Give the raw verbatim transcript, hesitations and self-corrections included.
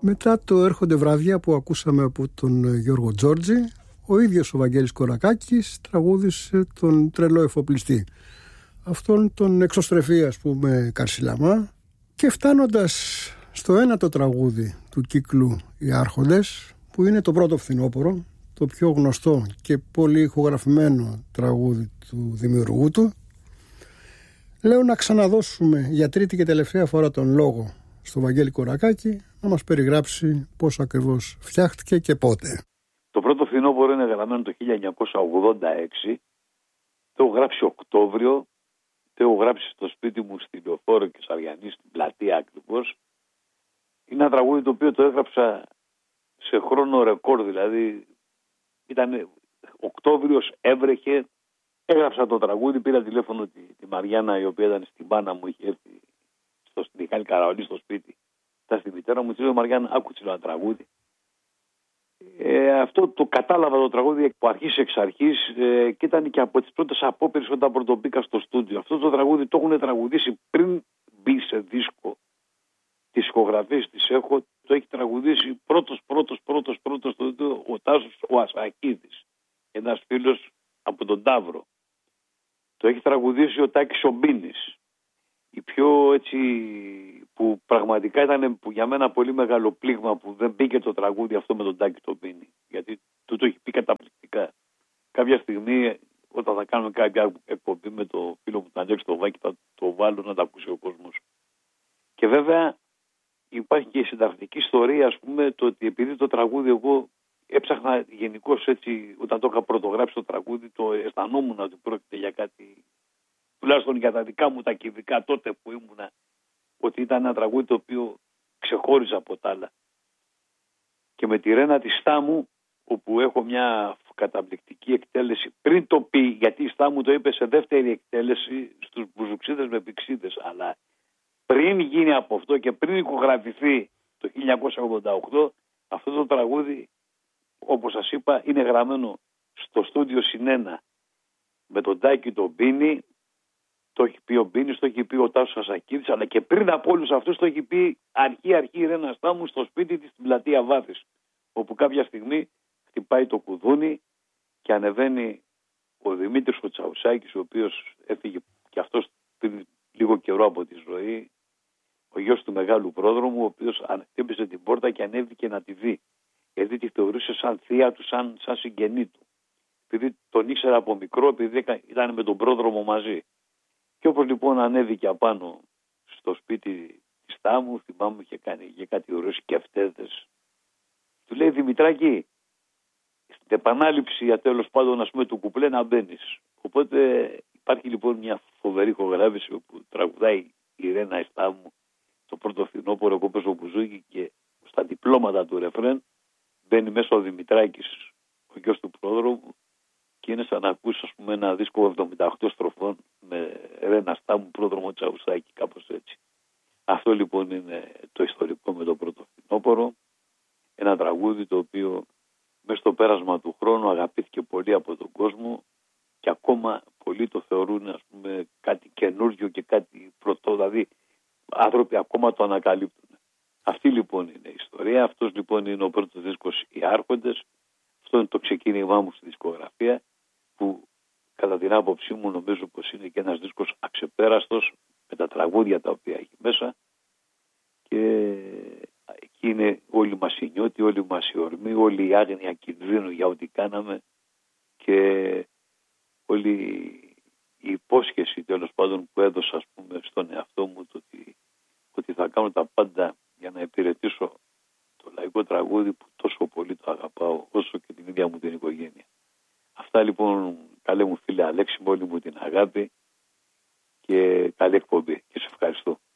Μετά το «Έρχονται βράδια» που ακούσαμε από τον Γιώργο Τζόρτζη, ο ίδιος ο Βαγγέλης Κορακάκης τραγούδισε τον «Τρελό εφοπλιστή». Αυτόν τον εξωστρεφή, ας πούμε, Καρσιλαμά. Και φτάνοντας στο ένατο τραγούδι του κύκλου «Οι Άρχοντες», που είναι το πρώτο φθινόπωρο, το πιο γνωστό και πολύ ηχογραφημένο τραγούδι του δημιουργού του, λέω να ξαναδώσουμε για τρίτη και τελευταία φορά τον λόγο στο Βαγγέλη Κορακάκη να μας περιγράψει πώς ακριβώς φτιάχτηκε και πότε. Το πρώτο φθινόπωρο είναι γραμμένο το χίλια εννιακόσια ογδόντα έξι. Το έχω γράψει Οκτώβριο. Το έχω γράψει στο σπίτι μου στη Λεωφόρο και Σαριανή, στην πλατεία ακριβώς. Είναι ένα τραγούδι το οποίο το έγραψα σε χρόνο ρεκόρ, δηλαδή ήταν Οκτώβριος, έβρεχε. Έγραψα το τραγούδι, πήρα τηλέφωνο τη, τη Μαριάννα, η οποία ήταν στην Πάνα μου, είχε έρθει στο Μιχάλη Καραολί στο σπίτι. Ήταν στη μητέρα μου, τη λέω Μαριάννα, άκουσε ένα τραγούδι. Ε, αυτό το κατάλαβα το τραγούδι από αρχής εξ αρχής ε, και ήταν και από τις πρώτες απόπειρες όταν πρωτομπήκα στο στούντιο. Αυτό το τραγούδι το έχουν τραγουδήσει πριν μπει σε δίσκο. Τις ηχογραφίες τις έχω, το έχει τραγουδήσει πρώτος, πρώτος, πρώτος, πρώτος το, το, ο Τάσος ο Ασακίδης, ένας φίλος από τον Ταύρο. Το έχει τραγουδήσει ο Τάκης ο Μπίνης. Η πιο έτσι που πραγματικά ήταν που για μένα πολύ μεγάλο πλήγμα που δεν μπήκε το τραγούδι αυτό με τον Τάκη τον Μπίνη. Γιατί του το έχει πει καταπληκτικά. Κάποια στιγμή όταν θα κάνουμε κάποια εκπομπή με το φίλο μου τον Αντέξ το Βάκη θα το βάλω να τα ακούσει ο κόσμος. Και βέβαια υπάρχει και η συντακτική ιστορία, ας πούμε, το ότι επειδή το τραγούδι εγώ έψαχνα γενικώς έτσι, όταν το είχα πρωτογράψει το τραγούδι, το αισθανόμουν ότι πρόκειται για κάτι, τουλάχιστον για τα δικά μου τα κυβικά τότε που ήμουνα, ότι ήταν ένα τραγούδι το οποίο ξεχώριζε από τα άλλα. Και με τη Ρένα τη Στάμου, όπου έχω μια καταπληκτική εκτέλεση, πριν το πει, γιατί η Στάμου το είπε σε δεύτερη εκτέλεση στους Μπουζουξίδες με Πηξίδες, αλλά πριν γίνει από αυτό και πριν ηχογραφηθεί το χίλια εννιακόσια ογδόντα οκτώ, αυτό το τραγούδι, όπως σας είπα, είναι γραμμένο στο στούντιο Συνένα με τον Τάκη τον Μπίνη. Το έχει πει ο Μπίνης, το έχει πει ο Τάσος Ασακίδης, αλλά και πριν από όλους αυτούς το έχει πει αρχή-αρχή η Ρένα Στάμου στο σπίτι της στην πλατεία Βάθης, όπου κάποια στιγμή χτυπάει το κουδούνι και ανεβαίνει ο Δημήτρης ο Τσαουσάκης, ο οποίος έφυγε και αυτός πριν λίγο καιρό από τη ζωή, ο γιος του μεγάλου πρόδρομου, ο οποίος χτύπησε την πόρτα και ανέβηκε να τη δει, γιατί τη θεωρούσε σαν θεία του, σαν, σαν συγγενή του. Επειδή τον ήξερα από μικρό, επειδή ήταν με τον πρόδρομο μαζί. Και όπως λοιπόν ανέβηκε απάνω στο σπίτι της Τάμου, θυμάμαι είχε κάνει και κάτι ωραίες σκεφτέδες. Του λέει Δημητράκη, στην επανάληψη για τέλος πάντων ας πούμε του κουπλέ να μπαίνεις. Οπότε υπάρχει λοιπόν μια φοβερή ηχογράφηση όπου τραγουδάει η Ρένα Στάμου το πρώτο φθινόπωρο εγώ παίζω μπουζούκι και στα διπλώματα του ρεφρέν μπαίνει μέσα ο Δημητράκης, ο γιος του πρόδρομου, και είναι σαν να ακούσει ας πούμε ένα δίσκο εβδομήντα οκτώ στροφών με Ρένα Στάμου, πρόδρομο Τσαουσάκη, κάπως έτσι. Αυτό λοιπόν είναι το ιστορικό με το πρώτο φθινόπωρο. Ένα τραγούδι το οποίο μέσα στο πέρασμα του χρόνου αγαπήθηκε πολύ από τον κόσμο και ακόμα πολλοί το θεωρούν ας πούμε κάτι καινούργιο και κάτι πρωτό, δηλαδή άνθρωποι ακόμα το ανακαλύπτουν. Αυτή λοιπόν είναι η ιστορία, αυτός λοιπόν είναι ο πρώτος δίσκος Οι Άρχοντες, αυτό είναι το ξεκίνημά μου στη δισκογραφία που κατά την άποψή μου νομίζω πως είναι και ένας δίσκος αξεπέραστος με τα τραγούδια τα οποία έχει μέσα και εκεί είναι όλοι μας οι νιώτοι, όλοι μας οι ορμοί, όλη η άγνοια κινδύνου για ό,τι κάναμε και όλη η υπόσχεση τέλος πάντων που έδωσα ας πούμε στον εαυτό μου το ότι, ότι θα κάνω τα πάντα για να υπηρετήσω το λαϊκό τραγούδι που τόσο πολύ το αγαπάω όσο και την ίδια μου την οικογένεια. Αυτά λοιπόν, καλέ μου φίλε Αλέξη, με όλη μου την αγάπη και καλή εκπομπή και σε ευχαριστώ.